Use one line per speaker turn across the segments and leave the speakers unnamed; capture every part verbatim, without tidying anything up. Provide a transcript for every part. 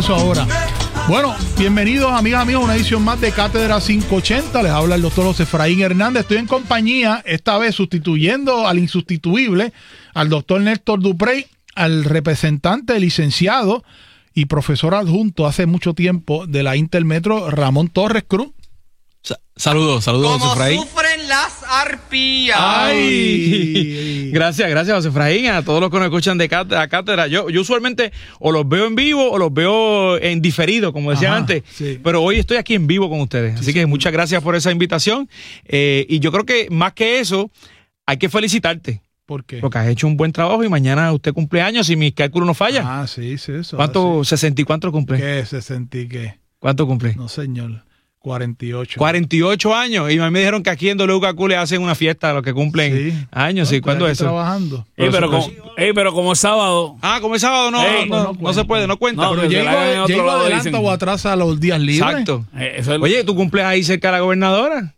Ahora, bueno, bienvenidos amigas, amigos, a una edición más de Cátedra quinientos ochenta. Les habla el doctor José Efraín Hernández. Estoy en compañía, esta vez sustituyendo al insustituible, al doctor Néstor Duprey, al representante, licenciado y profesor adjunto hace mucho tiempo de la Intermetro, Ramón Torres Cruz.
Sa- saludos, saludos, José Efraín.
Como sufren las arpías.
Ay, gracias, gracias, José Efraín, a todos los que nos escuchan de cátedra. cátedra. Yo, yo usualmente o los veo en vivo o los veo en diferido, como decía
Ajá,
antes,
sí.
pero hoy estoy aquí en vivo con ustedes. Así
Sí,
que
sí.
muchas gracias por esa invitación. Eh, y yo creo que más que eso, hay que felicitarte.
¿Por qué?
Porque has hecho un buen trabajo y mañana usted cumple años y mis cálculos no fallan.
Ah, sí, sí, eso.
¿Cuánto,
sí.
sesenta y cuánto cumple?
¿Qué? ¿sesenta y qué?
¿Cuánto cumple?
No, señor. cuarenta y ocho.
cuarenta y ocho años. Y a mí me dijeron que aquí en W K Q le hacen una fiesta a los que cumplen
Sí.
años. ¿Sí?
No,
¿Cuándo
estoy
es eso?
trabajando.
Ey, pero,
Pero
como, ey, pero como es sábado.
Ah, como es sábado, no,
Ey,
no,
no
no,
cuenta.
se puede, no cuenta.
No,
Pero
que se
llego,
la hagan en otro
llego
lado,
adelante
dicen.
o atrás a los días libres.
Exacto.
Eh, eso es-
Oye, ¿tú cumples ahí cerca de la gobernadora?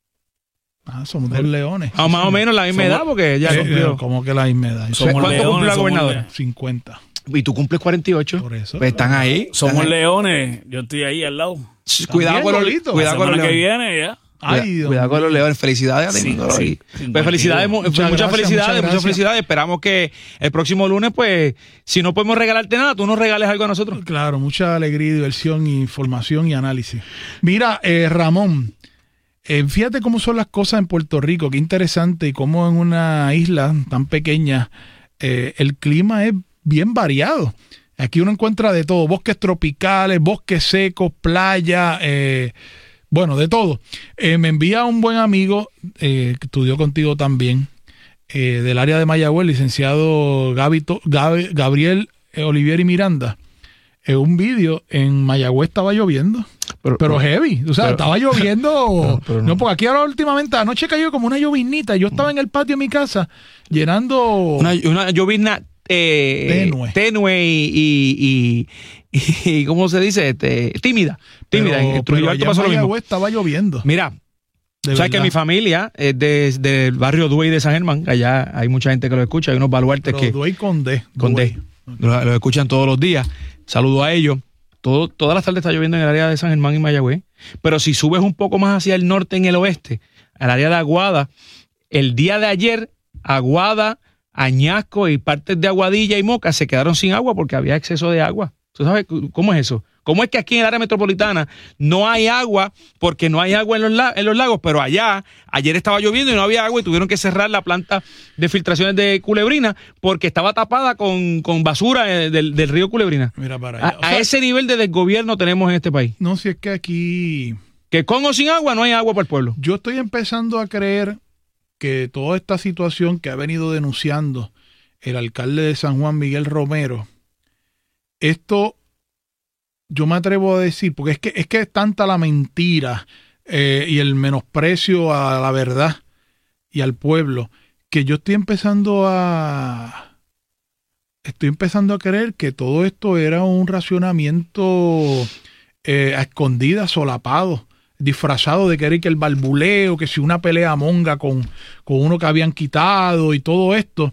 Ah, somos dos leones.
Ah, más o menos la misma
Somos-
edad, porque ya
Eh,
cumplió.
eh, ¿Cómo que la misma edad?
Somos
¿Cuánto
leones,
cumple la
somos
gobernadora?
leones.
cincuenta.
Y tú cumples cuarenta y ocho.
Por eso.
Pues están ahí.
Somos
están ahí.
leones. Yo estoy ahí al lado.
Sh, Cuidado
También,
con los,
Golito.
cuidado
La
con los
semana que
leones.
viene ya.
Ay,
Cuida-
Dios
cuidado con
mío.
los leones. Felicidades a ti.
Sí,
Nicolás.
sí.
Pues felicidades, mu-
Muchas
muchas,
gracias,
felicidades,
muchas
muchas,
gracias.
felicidades. Esperamos que el próximo lunes, pues, si no podemos regalarte nada, tú nos regales algo a nosotros.
Claro, mucha alegría, diversión, información y análisis. Mira, eh, Ramón, eh, fíjate cómo son las cosas en Puerto Rico, qué interesante, y cómo en una isla tan pequeña eh, el clima es bien variado. Aquí uno encuentra de todo, bosques tropicales, bosques secos, playa, eh, bueno, de todo. Eh, me envía un buen amigo eh, que estudió contigo también, eh, del área de Mayagüez, licenciado Gabito, Gab- Gabriel eh, Olivieri Miranda, eh, un vídeo en Mayagüez estaba lloviendo.
Pero,
Pero heavy, o sea,
pero-
estaba lloviendo.
pero- pero
no.
no.
porque aquí ahora últimamente, anoche cayó como una llovinita. Yo estaba en el patio de mi casa llenando.
Una, una llovizna eh,
Tenue.
tenue y, y, y, y ¿cómo se dice? Este, tímida. Tímida.
pero,
En Trujillo
pero
Alto
allá en
pasó lo mismo.
Mayagüez estaba lloviendo.
Mira,
de
sabes que
verdad.
mi familia es de- del barrio Duey de San Germán. Allá hay mucha gente que lo escucha. Hay unos baluartes
Pero
que
Duey con D.
con
Duey.
D. Lo, lo escuchan todos los días. Saludo a ellos. Todo, todas las tardes está lloviendo en el área de San Germán y Mayagüez. Pero si subes un poco más hacia el norte, en el oeste, al área de Aguada, el día de ayer, Aguada, Añasco y partes de Aguadilla y Moca se quedaron sin agua porque había exceso de agua. ¿Tú sabes cómo es eso? ¿Cómo es que aquí en el área metropolitana no hay agua porque no hay agua en los, la- en los lagos? Pero allá, ayer estaba lloviendo y no había agua y tuvieron que cerrar la planta de filtraciones de Culebrina porque estaba tapada con, con basura eh, del, del río Culebrina.
Mira para
A,
allá. O
a
sea,
ese nivel de desgobierno tenemos en este país.
No, si es que aquí.
Que con o sin agua no hay agua para el pueblo.
Yo estoy empezando a creer que toda esta situación que ha venido denunciando el alcalde de San Juan, Miguel Romero, esto yo me atrevo a decir, porque es que es que es tanta la mentira eh, y el menosprecio a la verdad y al pueblo, que yo estoy empezando a estoy empezando a creer que todo esto era un racionamiento eh, a escondidas, solapado, disfrazado de querer que el barbuleo, que si una pelea monga con, con uno que habían quitado y todo esto.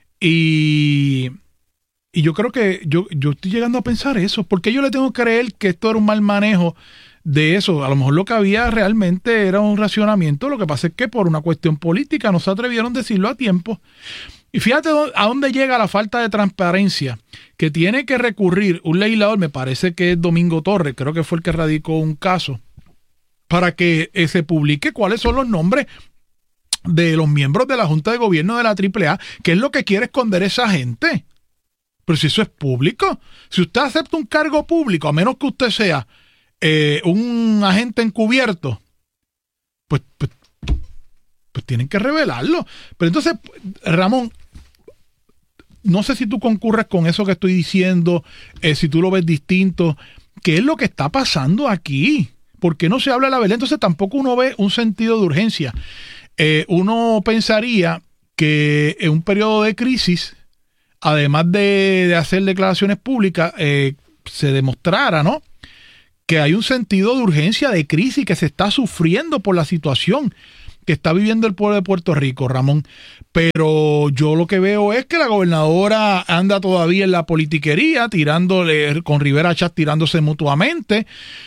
Y, y yo creo que yo, yo estoy llegando a pensar eso. porque yo le tengo que creer que esto era un mal manejo de eso? A lo mejor lo que había realmente era un racionamiento. Lo que pasa es que por una cuestión política no se atrevieron a decirlo a tiempo. Y fíjate a dónde llega la falta de transparencia, que tiene que recurrir un legislador, me parece que es Domingo Torres, creo que fue el que radicó un caso, para que eh, se publique cuáles son los nombres de los miembros de la Junta de Gobierno de la triple A, que es lo que quiere esconder esa gente. Pero si eso es público, si usted acepta un cargo público, a menos que usted sea eh, un agente encubierto, pues, pues, pues tienen que revelarlo. Pero entonces, Ramón, no sé si tú concurres con eso que estoy diciendo, eh, si tú lo ves distinto. ¿Qué es lo que está pasando aquí? ¿Por qué no se habla la verdad? Entonces tampoco uno ve un sentido de urgencia. Eh, uno pensaría que en un periodo de crisis, además de, de hacer declaraciones públicas, eh, se demostrara, ¿no?, que hay un sentido de urgencia, de crisis, que se está sufriendo por la situación, que está viviendo el pueblo de Puerto Rico, Ramón. Pero yo lo que veo es que la gobernadora anda todavía en la politiquería, tirándole, con Rivera Chatz tirándose mutuamente,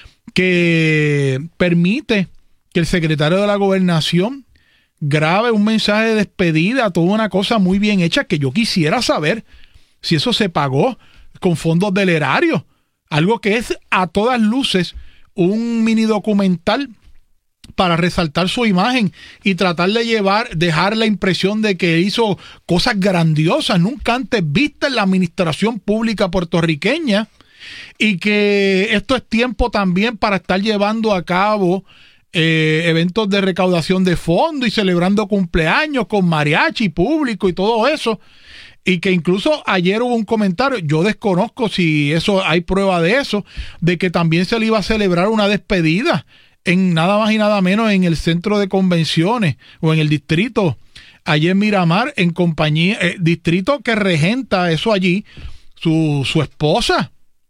que permite que el secretario de la Gobernación grabe un mensaje de despedida, toda una cosa muy bien hecha, que yo quisiera saber si eso se pagó con fondos del erario. Algo que es a todas luces un mini documental para resaltar su imagen y tratar de llevar, dejar la impresión de que hizo cosas grandiosas, nunca antes vistas en la administración pública puertorriqueña, y que esto es tiempo también para estar llevando a cabo eh, eventos de recaudación de fondos y celebrando cumpleaños con mariachi público y todo eso. Y que incluso ayer hubo un comentario, yo desconozco si eso hay prueba de eso, de que también se le iba a celebrar una despedida en nada más y nada menos en el centro de convenciones o en el distrito allí en Miramar, en compañía, eh, distrito que regenta eso allí, su, su esposa.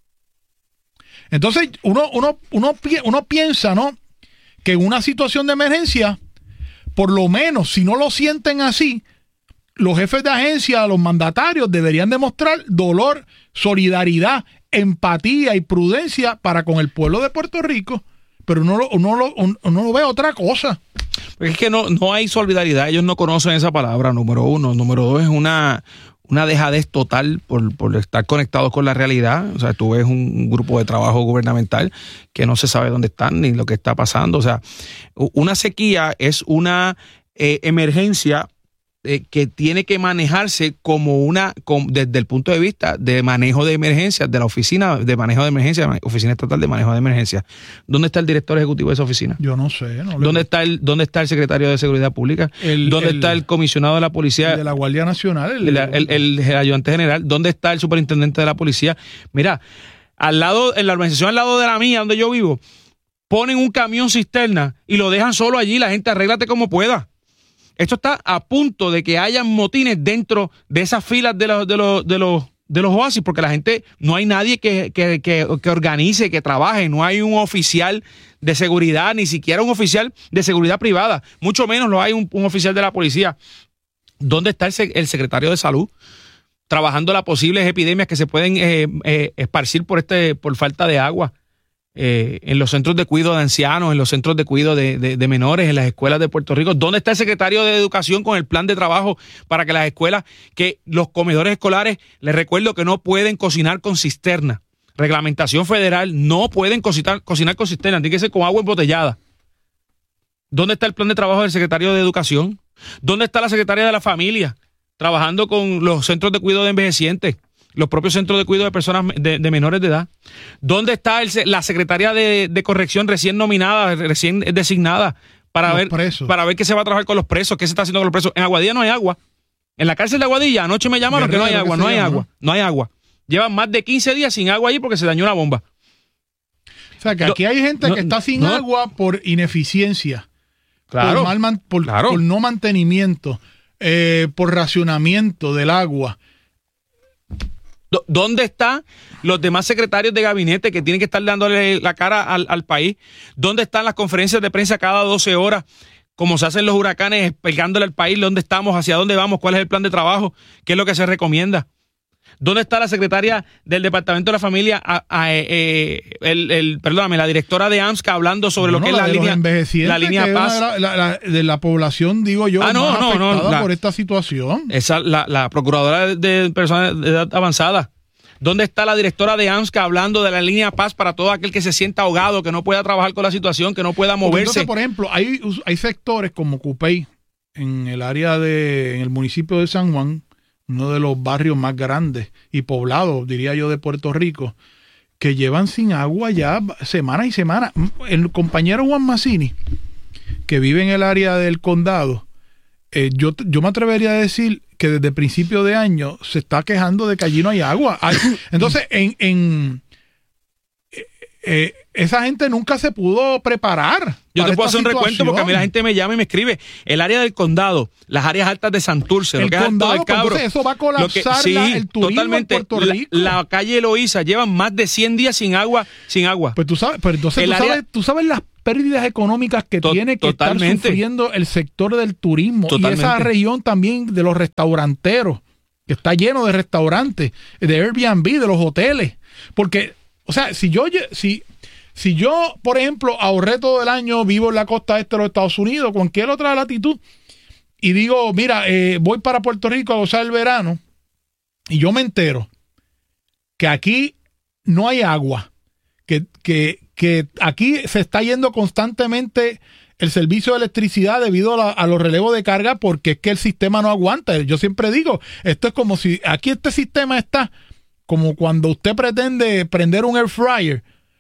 Entonces uno, uno, uno, uno piensa, ¿no?, que en una situación de emergencia, por lo menos si no lo sienten así, los jefes de agencia, los mandatarios deberían demostrar dolor, solidaridad, empatía y prudencia para con el pueblo de Puerto Rico. Pero uno, lo, uno, lo, uno lo ve otra cosa.
Porque es que no, no hay solidaridad, ellos no conocen esa palabra, número uno. Número dos, es una, una dejadez total por, por estar conectados con la realidad. O sea, tú ves un grupo de trabajo gubernamental que no se sabe dónde están ni lo que está pasando. O sea, una sequía es una eh, emergencia Eh, que tiene que manejarse como una, con, desde el punto de vista de manejo de emergencias, de la oficina de manejo de emergencias, Oficina Estatal de Manejo de Emergencias. ¿Dónde está el director ejecutivo de esa oficina?
Yo no sé. No
¿Dónde, está el, ¿Dónde está el secretario de Seguridad Pública? El, ¿Dónde el, está el comisionado de la policía?
El de la Guardia Nacional. El,
el, el, el, el ayudante general. ¿Dónde está el superintendente de la policía? Mira, al lado, en la organización al lado de la mía, donde yo vivo, ponen un camión cisterna y lo dejan solo allí. La gente, arréglate como pueda. Esto está a punto de que hayan motines dentro de esas filas de los, de los, de los, de los oasis, porque la gente, no hay nadie que, que, que, que organice, que trabaje, no hay un oficial de seguridad, ni siquiera un oficial de seguridad privada, mucho menos lo hay un, un oficial de la policía. ¿Dónde está el, el secretario de Salud trabajando las posibles epidemias que se pueden eh, eh, esparcir por, este, por falta de agua? Eh, en los centros de cuidado de ancianos, en los centros de cuidado de, de, de menores, en las escuelas de Puerto Rico. ¿Dónde está el secretario de Educación con el plan de trabajo para que las escuelas, que los comedores escolares, les recuerdo que no pueden cocinar con cisterna? Reglamentación federal, no pueden cocinar, cocinar con cisterna, tiene que ser con agua embotellada. ¿Dónde está el plan de trabajo del secretario de Educación? ¿Dónde está la secretaria de la Familia trabajando con los centros de cuidado de envejecientes? Los propios centros de cuidado de personas de, de menores de edad. ¿Dónde está el, la secretaria de, de corrección recién nominada, recién designada para
los
ver,
presos. para
ver qué se va a trabajar con los presos, qué se está haciendo con los presos? En Aguadilla no hay agua. En la cárcel de Aguadilla anoche me llamaron Guerrero, que no hay agua, no hay llama, agua, ¿no? no hay agua. Llevan más de quince días sin agua allí porque se dañó una bomba.
O sea, que aquí hay gente no, que está sin no, agua por ineficiencia,
claro,
por, mal man, por,
claro.
por no mantenimiento, eh, por racionamiento del agua.
¿Dónde están los demás secretarios de gabinete que tienen que estar dándole la cara al, al país? ¿Dónde están las conferencias de prensa cada doce horas, como se hacen los huracanes, explicándole al país dónde estamos, hacia dónde vamos, cuál es el plan de trabajo, qué es lo que se recomienda? ¿Dónde está la secretaria del Departamento de la Familia, a, a, eh, el, el, perdóname, la directora de AMSCA hablando sobre
no,
lo que
no,
es la, la línea, la línea
que
Paz?
Es una de, la, la, de la población, digo yo,
ah, no,
más
no,
afectada
no, la,
por esta situación.
Esa, la, la procuradora de personas de edad avanzada. ¿Dónde está la directora de AMSCA hablando de la línea Paz para todo aquel que se sienta ahogado, que no pueda trabajar con la situación, que no pueda moverse?
Entonces, por ejemplo, hay, hay sectores como Cupey, en el área de, en el municipio de San Juan, uno de los barrios más grandes y poblados, diría yo, de Puerto Rico, que llevan sin agua ya semanas y semanas. El compañero Juan Mazzini, que vive en el área del condado, eh, yo, yo me atrevería a decir que desde principio de año se está quejando de que allí no hay agua. Hay, entonces, en, en, eh, esa gente nunca se pudo preparar.
Yo te puedo hacer un
situación.
recuento porque a mí la gente me llama y me escribe. El área del condado, las áreas altas de Santurce,
El
lo que es
condado,
Alto del
pues,
Cabro.
entonces eso va a colapsar
lo que- sí,
la- el turismo
totalmente.
en Puerto Rico.
La, la calle Eloísa llevan más de cien días sin agua, sin agua.
Pues tú sabes, pero entonces
El
tú,
área-
sabes, tú sabes las pérdidas económicas que
To-
tiene que
totalmente.
estar sufriendo el sector del turismo
Totalmente.
y esa región también de los restauranteros, que está lleno de restaurantes, de Airbnb, de los hoteles. Porque, o sea, si yo, lle- si, si yo, por ejemplo, ahorré todo el año, vivo en la costa este de los Estados Unidos, cualquier otra latitud, y digo, mira, eh, voy para Puerto Rico a gozar el verano, y yo me entero que aquí no hay agua, que, que, que aquí se está yendo constantemente el servicio de electricidad debido a, la- a los relevos de carga, porque es que el sistema no aguanta. Yo siempre digo, esto es como si aquí este sistema está como cuando usted pretende prender un air fryer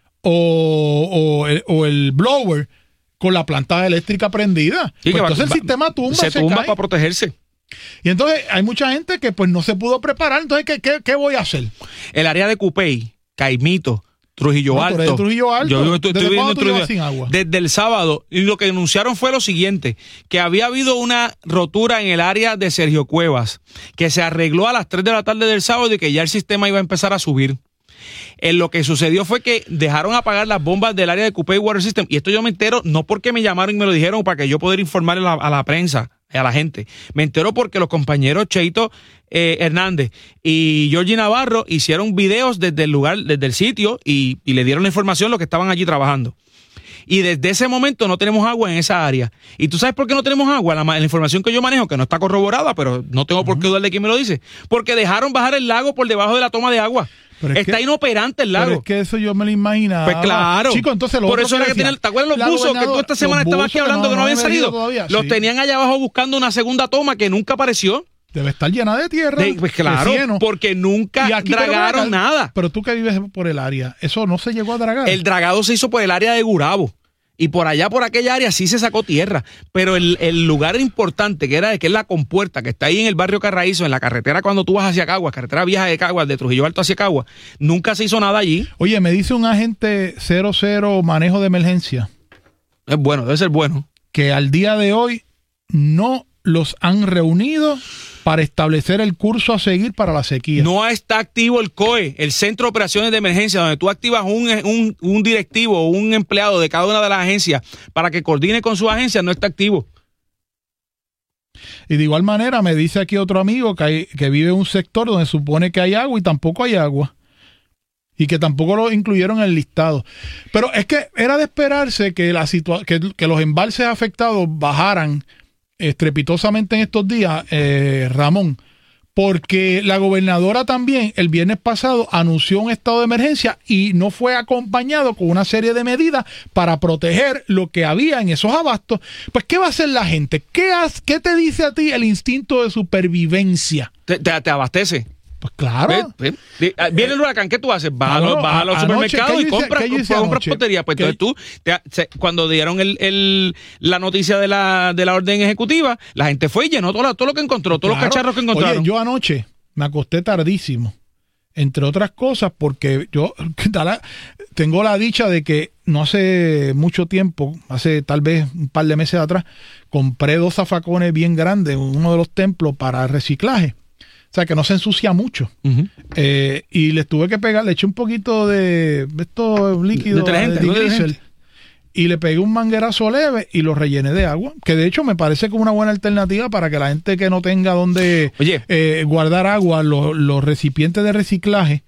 o, o, el, o el blower con la planta eléctrica prendida.
Sí,
Pues
que va-
entonces
va-
el sistema tumba, se,
se tumba
cae.
para protegerse.
Y entonces hay mucha gente que pues no se pudo preparar. Entonces, ¿qué, qué, qué voy a hacer?
El área de Cupey, Caimito, Trujillo
No, tú
Alto.
eres de Trujillo Alto.
Yo vivo- estoy,
¿Desde
estoy viviendo en
cuándo tú llevas
Trujillo
sin agua?
Desde el sábado. Y lo que denunciaron fue lo siguiente, que había habido una rotura en el área de Sergio Cuevas, que se arregló a las tres de la tarde del sábado y que ya el sistema iba a empezar a subir. En lo que sucedió fue que dejaron apagar las bombas del área de Cupey Water System. Y esto yo me entero no porque me llamaron y me lo dijeron para que yo pudiera informar a la, a la prensa, a la gente. Me entero porque los compañeros Cheito eh, Hernández y Georgie Navarro hicieron videos desde el lugar, desde el sitio y, y le dieron la información a los que estaban allí trabajando. Y desde ese momento no tenemos agua en esa área. ¿Y tú sabes por qué no tenemos agua? La, la información que yo manejo, que no está corroborada, pero no tengo por qué dudar de quién me lo dice. Porque dejaron bajar el lago por debajo de la toma de agua.
Pero es
Está
que-
inoperante el lago.
Pero es que eso yo me lo imaginaba.
Pues claro.
Chico, entonces lo
Por
otro
eso era que
decía,
tenían, ¿te acuerdas
la
los buzos que tú
gobernadora-
esta semana
los
estabas aquí
buzos
hablando que no habían
venido
salido?
todavía,
Los
sí.
tenían allá abajo buscando una segunda toma que nunca apareció.
Debe estar llena de tierra.
De- pues claro,
de cieno.
porque nunca
Y aquí, pero
dragaron
ven acá,
nada.
Pero tú que vives por el área, eso no se llegó a dragar.
El dragado se hizo por el área de Gurabo. Y por allá, por aquella área, sí se sacó tierra. Pero el, el lugar importante, que era que es la compuerta, que está ahí en el barrio Carraízo, en la carretera cuando tú vas hacia Caguas, carretera vieja de Caguas, de Trujillo Alto hacia Caguas, nunca se hizo nada allí.
Oye, me dice un agente cero cero manejo de emergencia
Es bueno, debe ser bueno.
que al día de hoy no los han reunido para establecer el curso a seguir para la sequía.
No está activo el C O E, el Centro de Operaciones de Emergencia, donde tú activas un, un, un directivo o un empleado de cada una de las agencias para que coordine con su agencia, no está activo.
Y de igual manera me dice aquí otro amigo que, hay, que vive en un sector donde supone que hay agua y tampoco hay agua. Y que tampoco lo incluyeron en el listado. Pero es que era de esperarse que, la situa que, que los embalses afectados bajaran estrepitosamente en estos días, eh, Ramón, porque la gobernadora también el viernes pasado anunció un estado de emergencia y no fue acompañado con una serie de medidas para proteger lo que había en esos abastos. Pues, ¿qué va a hacer la gente? ¿Qué, has, qué te dice a ti el instinto de supervivencia?
Te, te, te abastece.
Pues claro.
Ve, ve. Viene el huracán, ¿qué tú haces? Vas,
Ah,
a los,
no,
vas a los
a-
supermercados
anoche,
y
¿qué yo hice-
compras,
qué yo hice
compras
anoche?
portería. Pues
¿Qué-
entonces tú, te- se- cuando dieron el, el, la noticia de la, de la orden ejecutiva, la gente fue y llenó todo, lo- todo lo que encontró, todos
Claro.
los cacharros que encontraron.
Oye, yo anoche me acosté tardísimo, entre otras cosas, porque yo tengo la dicha de que no hace mucho tiempo, hace tal vez un par de meses atrás, compré dos zafacones bien grandes, uno de los templos para reciclaje. O sea, que no se ensucia mucho.
Uh-huh.
Eh, y les tuve que pegar, le eché un poquito de esto líquido
Detergente,
de
algo de
digrisel,
detergente.
y le pegué un manguerazo leve y lo rellené de agua, que de hecho me parece como una buena alternativa para que la gente que no tenga donde
Oye.
eh, guardar agua, los, los recipientes de reciclaje,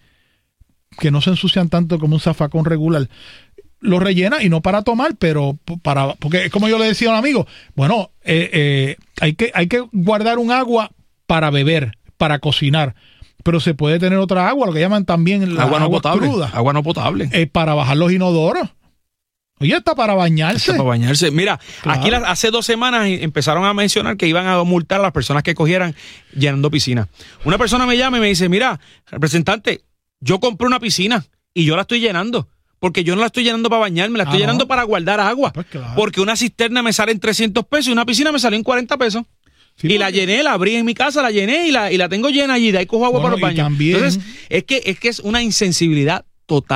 que no se ensucian tanto como un zafacón regular, lo rellena y no para tomar, pero para, porque es como yo le decía a un amigo, bueno, eh, eh, hay que, hay que guardar un agua para beber, para cocinar, pero se puede tener otra agua, lo que llaman también la
agua no
agua
potable.
cruda,
Agua no potable.
eh, para bajar los inodoros. Oye, está para bañarse.
Para bañarse. Mira,
Claro.
aquí las, hace dos semanas empezaron a mencionar que iban a multar a las personas que cogieran llenando piscinas. Una persona me llama y me dice, mira, representante, yo compré una piscina y yo la estoy llenando. Porque yo no la estoy llenando para bañarme, la estoy
Ah,
llenando
¿no?
para guardar agua.
Pues claro.
Porque una cisterna me sale en trescientos pesos y una piscina me salió en cuarenta pesos.
Sí,
y la
porque-
llené, la abrí en mi casa, la llené y la, y la tengo llena allí. De ahí cojo agua
Bueno,
para los
y
baños.
también-
Entonces, es que, es que es una insensibilidad total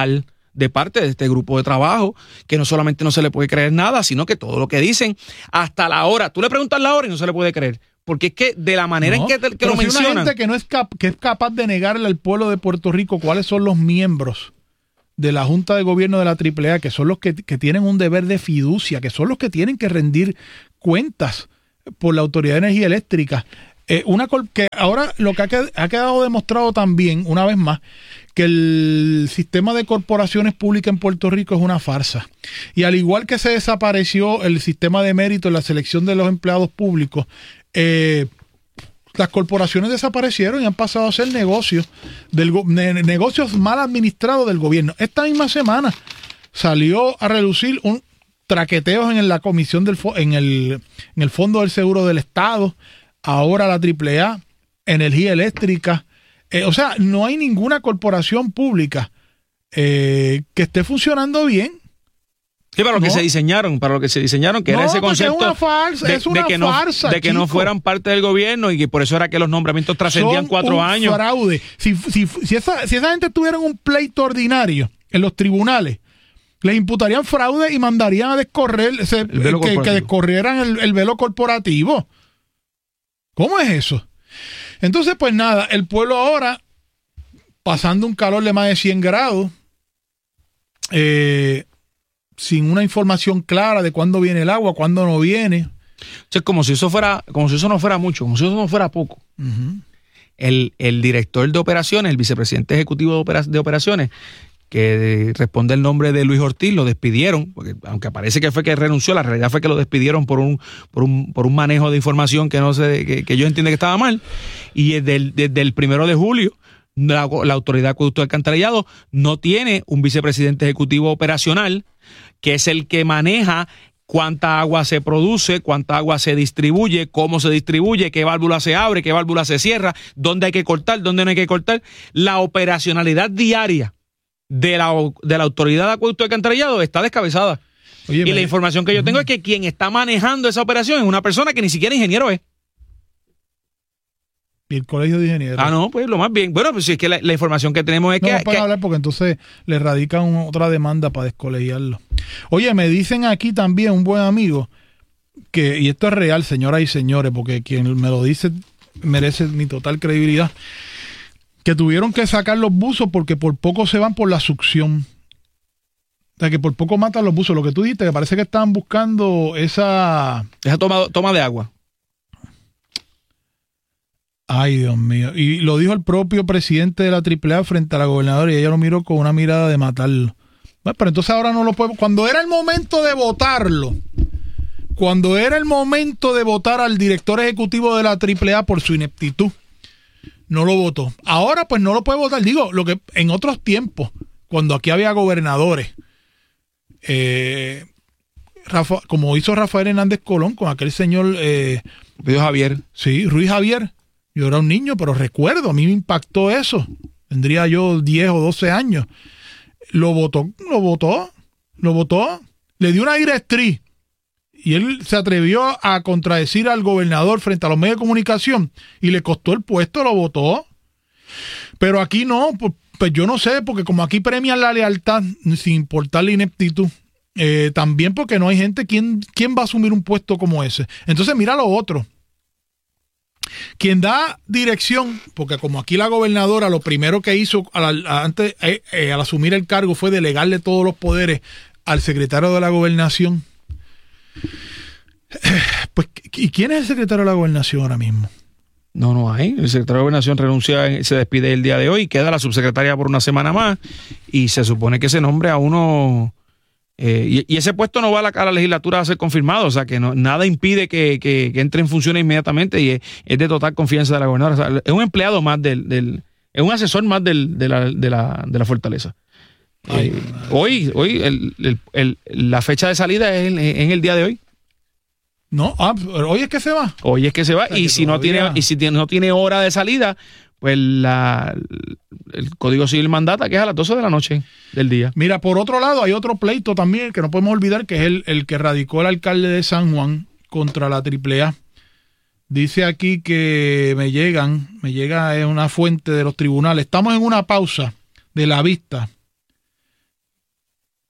de parte de este grupo de trabajo, que no solamente no se le puede creer nada, sino que todo lo que dicen, hasta la hora, tú le preguntas la hora y no se le puede creer. Porque es que de la manera no, en que, te, que
pero
lo
si
mencionan...
una gente que, no es cap- que es capaz de negarle al pueblo de Puerto Rico cuáles son los miembros de la Junta de Gobierno de la triple A, que son los que, que tienen un deber de fiducia, que son los que tienen que rendir cuentas por la Autoridad de Energía Eléctrica. Eh, una col- que ahora lo que ha, qued- ha quedado demostrado también, una vez más, que el sistema de corporaciones públicas en Puerto Rico es una farsa. Y al igual que se desapareció el sistema de mérito en la selección de los empleados públicos, eh, las corporaciones desaparecieron y han pasado a ser negocios, del go- ne- negocios mal administrados del gobierno. Esta misma semana salió a relucir un traqueteo en la comisión del fo- en el, en el Fondo del Seguro del Estado, ahora la triple A, Energía Eléctrica. Eh, o sea, no hay ninguna corporación pública eh, que esté funcionando bien.
Sí, para lo
no.
que se diseñaron, para lo que se diseñaron, que
no,
era ese concepto
es una farsa,
de,
es una
de que, no,
farsa,
de que no fueran parte del gobierno y que por eso era que los nombramientos trascendían
Son
cuatro
un
años.
Fraude. Si, si, si, esa, si esa gente tuviera un pleito ordinario en los tribunales, les imputarían fraude y mandarían a descorrer, ese, que, que descorrieran el, el velo corporativo. ¿Cómo es eso? Entonces, pues nada, el pueblo ahora, pasando un calor de más de cien grados, eh, sin una información clara de cuándo viene el agua, cuándo no viene.
O sea, como si eso fuera, como si eso no fuera mucho, como si eso no fuera poco.
Uh-huh.
El, el director de operaciones, el vicepresidente ejecutivo de, opera, de operaciones, que responde el nombre de Luis Ortiz, lo despidieron, porque aunque parece que fue que renunció, la realidad fue que lo despidieron por un, por un, por un manejo de información que no sé, que, que yo entiendo que estaba mal. Y desde el, desde el primero de julio, la, la Autoridad de Acueducto y Alcantarillado no tiene un vicepresidente ejecutivo operacional, que es el que maneja cuánta agua se produce, cuánta agua se distribuye, cómo se distribuye, qué válvula se abre, qué válvula se cierra, dónde hay que cortar, dónde no hay que cortar. La operacionalidad diaria de la, de la Autoridad de Acueducto y Alcantarillado está descabezada. Oye, y me... la información que yo tengo uh-huh. es que quien está manejando esa operación es una persona que ni siquiera ingeniero es.
Y el colegio de ingenieros.
Ah, no, pues lo más bien. Bueno, pues si es que la, la información que tenemos es
no,
que...
No pueden
que...
hablar porque entonces le radican otra demanda para descolegiarlo. Oye, me dicen aquí también un buen amigo, que y esto es real, señoras y señores, porque quien me lo dice merece mi total credibilidad, que tuvieron que sacar los buzos porque por poco se van por la succión. O sea, que por poco matan los buzos. Lo que tú dijiste, que parece que estaban buscando esa...
Esa toma, toma de agua.
Ay, Dios mío. Y lo dijo el propio presidente de la triple A frente a la gobernadora y ella lo miró con una mirada de matarlo. Bueno, pero entonces ahora no lo podemos... Cuando era el momento de votarlo, cuando era el momento de votar al director ejecutivo de la triple A por su ineptitud, no lo votó. Ahora pues no lo puede votar. Digo, lo que en otros tiempos, cuando aquí había gobernadores, eh, Rafa, como hizo Rafael Hernández Colón con aquel señor... Eh,
Ruiz Javier.
Sí, Ruiz Javier. Yo era un niño, pero recuerdo, a mí me impactó eso. Tendría yo diez o doce años. Lo votó, lo votó, lo votó. Le dio una directriz. Y él se atrevió a contradecir al gobernador frente a los medios de comunicación. Y le costó el puesto, lo votó. Pero aquí no, pues, pues yo no sé, porque como aquí premian la lealtad, sin importar la ineptitud. Eh, también porque no hay gente, ¿quién, ¿quién va a asumir un puesto como ese? Entonces mira lo otro. Quien da dirección, porque como aquí la gobernadora lo primero que hizo al, a, antes, eh, eh, al asumir el cargo fue delegarle todos los poderes al secretario de la gobernación. Pues, ¿y quién es el secretario de la gobernación ahora mismo?
No, no hay. El secretario de Gobernación renuncia, se despide el día de hoy, queda la subsecretaria por una semana más y se supone que se nombre a uno... Eh, y, y ese puesto no va a la, a la legislatura a ser confirmado, o sea que no, nada impide que, que, que entre en funciones inmediatamente y es, es de total confianza de la gobernadora. O sea, es un empleado más del, del es un asesor más del, de, la, de, la, de la fortaleza. Ay, eh, hoy, hoy el, el, el, la fecha de salida es en, en el día de hoy.
No, ah, hoy es que se va.
Hoy es que se va, o sea, y si todavía... no tiene, y si tiene, no tiene hora de salida, pues la, el Código Civil mandata que es a las doce de la noche del día.
Mira, por otro lado, hay otro pleito también que no podemos olvidar, que es el, el que radicó el alcalde de San Juan contra la triple A. Dice aquí que me llegan, me llega una fuente de los tribunales. Estamos en una pausa de la vista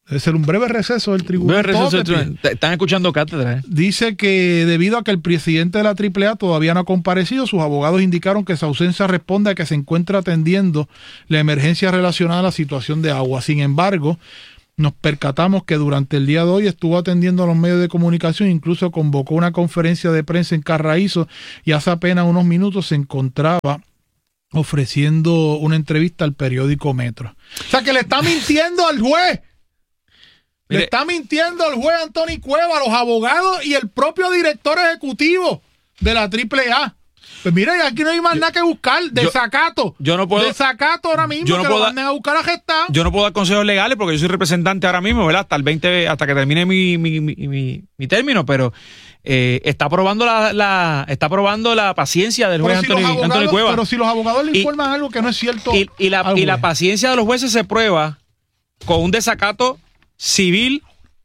Debe ser un breve receso del tribunal.
Breve receso del tribunal. Están escuchando cátedra. ¿eh?
Dice que debido a que el presidente de la triple A todavía no ha comparecido, sus abogados indicaron que su ausencia responde a que se encuentra atendiendo la emergencia relacionada a la situación de agua. Sin embargo, nos percatamos que durante el día de hoy estuvo atendiendo a los medios de comunicación, incluso convocó una conferencia de prensa en Carraízo y hace apenas unos minutos se encontraba ofreciendo una entrevista al periódico Metro. O sea, que le está mintiendo al juez. Le
Mire,
está mintiendo al juez Anthony Cueva, a los abogados y el propio director ejecutivo de la triple A. Pues mira, aquí no hay más
yo,
nada que buscar. Desacato.
Yo no puedo.
Desacato ahora mismo,
yo no
que
puedo
lo
dar,
manden a buscar a gestar.
Yo no puedo dar consejos legales porque yo soy representante ahora mismo, ¿verdad? Hasta el veinte, hasta que termine mi, mi, mi, mi, mi término, pero eh, está probando la, la está probando la paciencia del juez
si
Anthony,
abogados,
Anthony Cueva.
Pero si los abogados le
y,
informan algo que no es cierto.
Y, y, la, y la paciencia de los jueces se prueba con un desacato civil.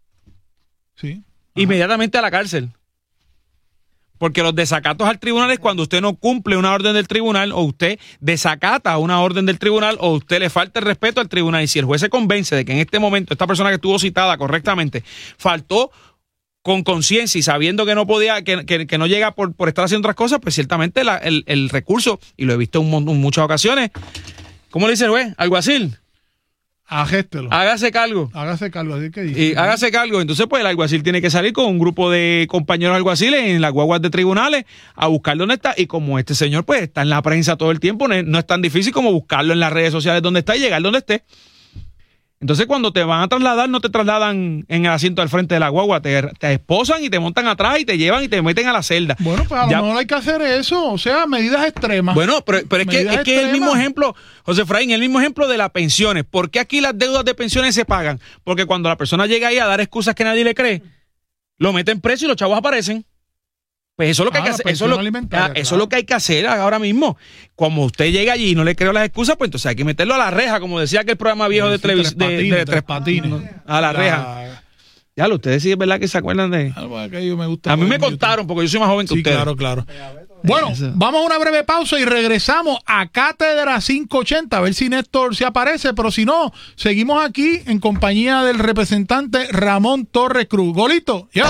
Sí.
Inmediatamente a la cárcel. Porque los desacatos al tribunal es cuando usted no cumple una orden del tribunal o usted desacata una orden del tribunal o usted le falta el respeto al tribunal. Y si el juez se convence de que en este momento esta persona que estuvo citada correctamente faltó con conciencia y sabiendo que no podía, que, que, que no llega por, por estar haciendo otras cosas, pues ciertamente la, el, el recurso, y lo he visto en, en muchas ocasiones, ¿cómo le dice el juez? Alguacil.
Agéstelo.
Hágase cargo.
Hágase cargo, así que dice.
Y hágase cargo. Entonces, pues el alguacil tiene que salir con un grupo de compañeros alguaciles en las guaguas de tribunales a buscar dónde está. Y como este señor, pues, está en la prensa todo el tiempo, no es, no es tan difícil como buscarlo en las redes sociales donde está y llegar donde esté. Entonces, cuando te van a trasladar, no te trasladan en el asiento al frente de la guagua, te, te esposan y te montan atrás y te llevan y te meten a la celda.
Bueno, pues a
Ya,
lo mejor hay que hacer eso, o sea, medidas extremas.
Bueno, pero, pero es que es que el mismo ejemplo, José Efraín, el mismo ejemplo de las pensiones. ¿Por qué aquí las deudas de pensiones se pagan? Porque cuando la persona llega ahí a dar excusas que nadie le cree, lo meten preso y los chavos aparecen. Pues eso es lo que
Ah,
hay que
la
hacer. Eso, es lo,
pensión
ah,
alimentaria,
eso
claro.
es lo que hay que hacer ahora mismo. Como usted llega allí y no le creo las excusas, pues entonces hay que meterlo a la reja, como decía aquel programa viejo de
Sí,
televisión
tres
de,
patines,
de
tres
tres
patines.
patines. A la reja. Ya lo, ustedes sí es verdad que se acuerdan de.
Algo que yo me gusta
A mí me
ver en
contaron, porque yo soy más joven que
Sí,
ustedes.
claro, claro. Bueno,
Eso.
vamos a una breve pausa y regresamos a Cátedra quinientos ochenta, a ver si Néstor se aparece, pero si no, seguimos aquí en compañía del representante Ramón Torres Cruz. Golito, ya.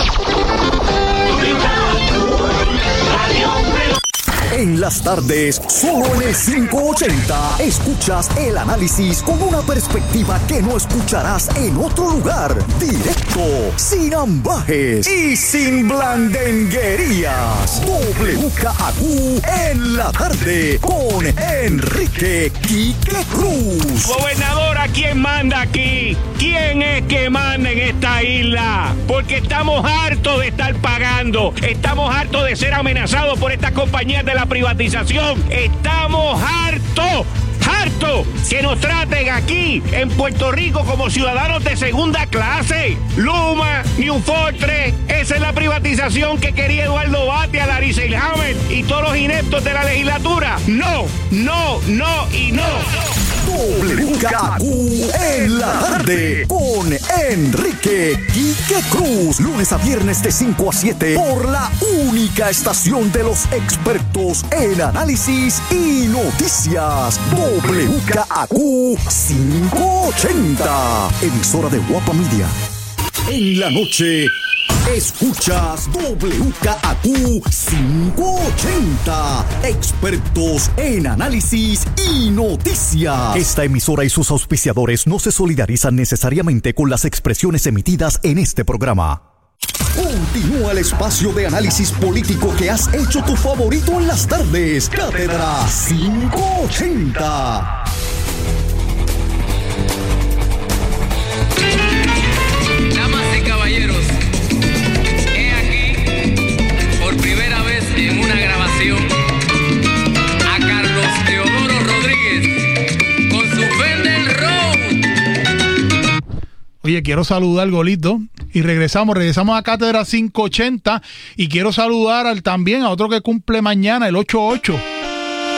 En las tardes, solo en el quinientos ochenta, escuchas el análisis con una perspectiva que no escucharás en otro lugar. Directo, sin ambajes y sin blandenguerías. W K A Q en la tarde con Enrique Quique Cruz.
Gobernadora, ¿quién manda aquí? ¿Quién es que manda en esta isla? Porque estamos hartos de estar pagando. Estamos hartos de ser amenazados por estas compañías de la privatización. Estamos hartos, hartos que nos traten aquí en Puerto Rico como ciudadanos de segunda clase. Luma, New Fortress, esa es la privatización que quería Eduardo Batia, Larry Selhammer y todos los ineptos de la legislatura. No, no, no y no.
W K A Q en la tarde con Enrique Quique Cruz. Lunes a viernes de cinco a siete por la única estación de los expertos en análisis y noticias. W K A Q quinientos ochenta. Emisora de Guapa Media. En la noche escuchas W K A Q quinientos ochenta. Expertos en análisis y noticias. Esta emisora y sus auspiciadores no se solidarizan necesariamente con las expresiones emitidas en este programa. Continúa el espacio de análisis político que has hecho tu favorito en las tardes. Cátedra quinientos ochenta.
Damas y caballeros, he aquí, por primera vez en una grabación, a Carlos Teodoro Rodríguez con su Fender Road.
Oye, quiero saludar, Golito, y regresamos, regresamos a Cátedra quinientos ochenta, y quiero saludar al, también a otro que cumple mañana, el ocho ocho.